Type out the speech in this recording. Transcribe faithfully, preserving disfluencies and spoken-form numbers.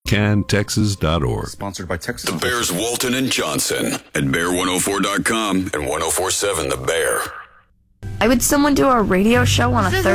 can texas dot org. Sponsored by Texas. The Bears, Walton and Johnson at bear one oh four dot com and one oh four point seven The Bear. Why would someone do a radio show on a Thursday?